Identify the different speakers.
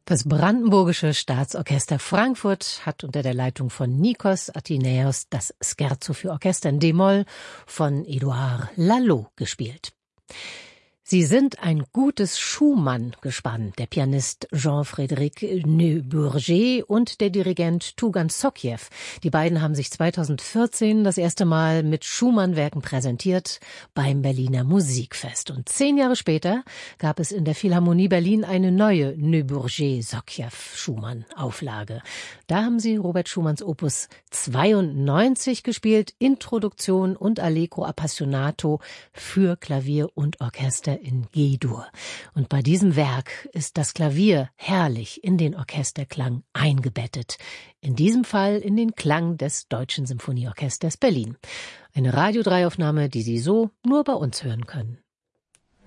Speaker 1: Das Brandenburgische Staatsorchester Frankfurt hat unter der Leitung von Nikos Athenäus das Scherzo für Orchester in D-Moll von Édouard Laloux gespielt. Sie sind ein gutes Schumann-Gespann, der Pianist Jean-Frédéric Neuburger und der Dirigent Tugan Sokiew. Die beiden haben sich 2014 das erste Mal mit Schumann-Werken präsentiert beim Berliner Musikfest. Und 10 Jahre später gab es in der Philharmonie Berlin eine neue Neuburger-Sokiew-Schumann-Auflage. Da haben sie Robert Schumanns Opus 92 gespielt, Introduktion und Allegro Appassionato für Klavier und Orchester in G-Dur. Und bei diesem Werk ist das Klavier herrlich in den Orchesterklang eingebettet. In diesem Fall in den Klang des Deutschen Symphonieorchesters Berlin. Eine Radio 3 Aufnahme, die Sie so nur bei uns hören können.